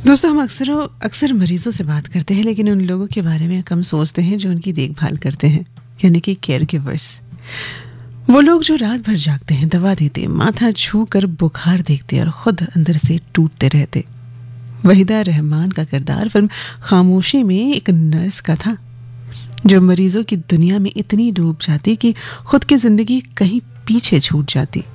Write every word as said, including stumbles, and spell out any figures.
दोस्तों, हम अक्सर अक्सर मरीजों से बात करते हैं, लेकिन उन लोगों के बारे में कम सोचते हैं जो उनकी देखभाल करते हैं, यानी कि केयर गिवर्स। वो लोग जो रात भर जागते हैं, दवा देते, माथा छू कर बुखार देखते और खुद अंदर से टूटते रहते। वहीदा रहमान का किरदार फिल्म खामोशी में एक नर्स का था, जो मरीजों की दुनिया में इतनी डूब जाती कि खुद की जिंदगी कहीं पीछे छूट जाती।